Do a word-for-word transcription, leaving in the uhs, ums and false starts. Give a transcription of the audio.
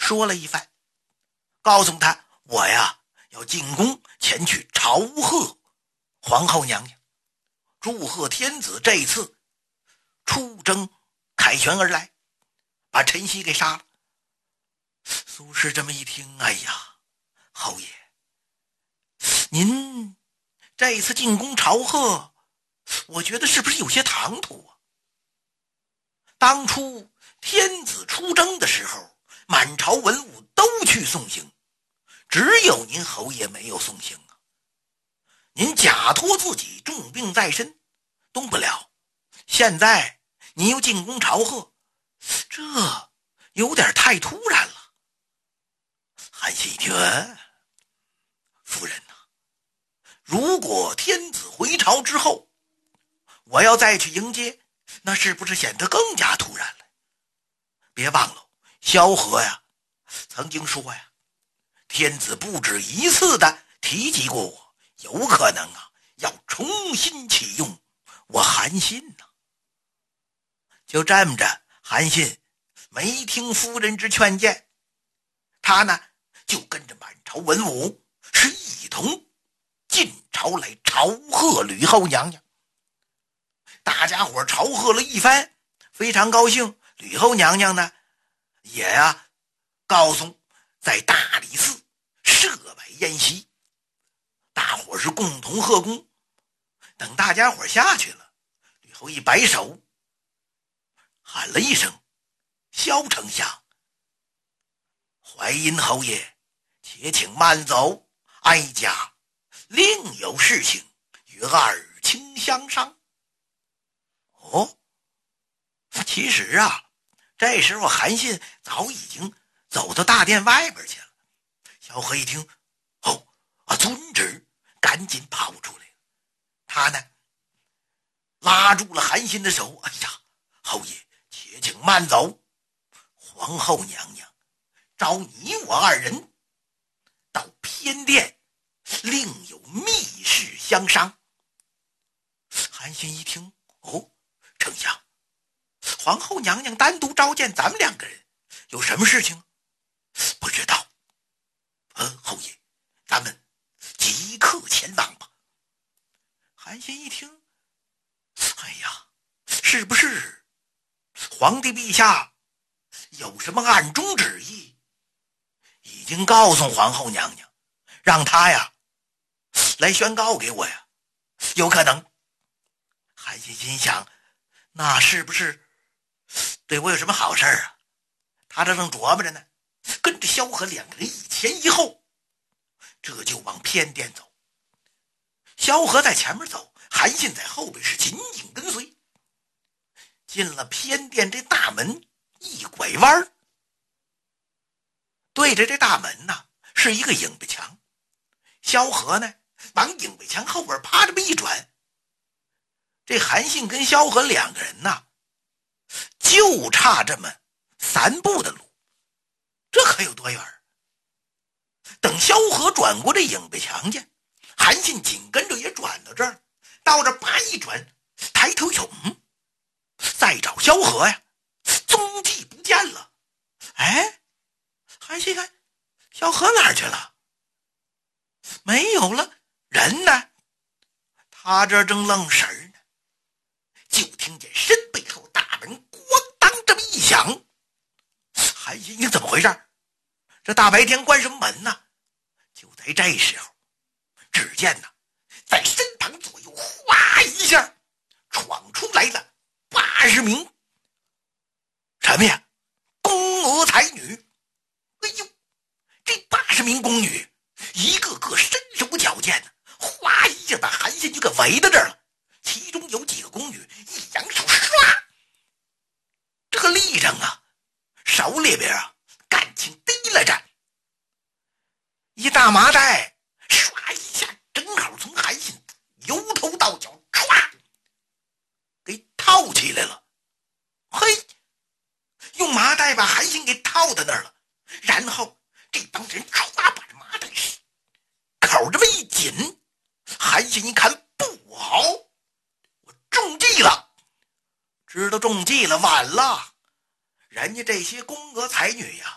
说了一番，告诉他我呀要进宫前去朝贺皇后娘娘，祝贺天子这一次出征凯旋而来，把陈曦给杀了。苏轼这么一听，哎呀，侯爷，您这一次进宫朝贺，我觉得是不是有些唐突啊？当初天子出征的时候，满朝文武都去送行，只有您侯爷没有送行啊。您假托自己重病在身，动不了，现在您又进宫朝贺，这有点太突然了。韩信一听，夫人呐、啊，如果天子回朝之后，我要再去迎接，那是不是显得更加突然了？别忘了，萧何呀，曾经说呀，天子不止一次的提及过我，有可能啊，要重新启用我韩信呢。就这么着，韩信没听夫人之劝谏，他呢就跟着满朝文武是一同进朝来朝贺吕后娘娘。大家伙朝贺了一番，非常高兴。吕后娘娘呢也啊告诉在大理寺设摆宴席，大伙是共同贺功。等大家伙下去了，吕后一摆手，喊了一声：“萧丞相。”淮阴侯爷，且请慢走，哀家另有事情与二卿相商。哦，其实啊，这时候韩信早已经走到大殿外边去了。萧何一听，哦，啊，遵旨，赶紧跑出来了。他呢，拉住了韩信的手，哎呀，侯爷，且请慢走，皇后娘娘召你我二人到偏殿，另有密事相商。韩信一听，哦，丞相，皇后娘娘单独召见咱们两个人，有什么事情？不知道。嗯，侯爷，咱们即刻前往吧。韩信一听，哎呀，是不是皇帝陛下有什么暗中旨意，已经告诉皇后娘娘，让她呀来宣告给我呀？有可能。韩信心想，那是不是对我有什么好事啊？他这正琢磨着呢，跟着萧何两个人一前一后，这就往偏殿走。萧何在前面走，韩信在后边是紧紧跟随。进了偏殿这大门，一拐弯，对着这大门呢是一个影壁墙。萧何呢往影壁墙后边趴这么一转，这韩信跟萧何两个人呢就差这么三步的路，这可有多远？等萧何转过这影壁墙去，韩信紧跟着也转到这儿，到这叭一转，抬头瞅，嗯，再找萧何呀，踪迹不见了。哎，韩信看萧何哪儿去了？没有了，人呢？他这正愣神儿呢，就听见身背后大门咣当这么一响。韩信，你怎么回事？这大白天关什么门呢？就在这时候，只见呢在身旁左右哗一下闯出来了八十名什么呀宫娥才女。哎呦，这八十名宫女一个个身手矫健的，哗一下把韩信就给围到这儿了。其中有几个宫女一扬手，唰，这个立正啊，手里边啊感情提了着一大麻袋，唰一下正好从韩信由头到脚唰给套起来了。嘿，用麻袋把韩信给套到那儿了，然后这帮人唰把这麻袋口这么一紧，韩信一看不好，我中计了。知道中计了，晚了，人家这些宫娥才女呀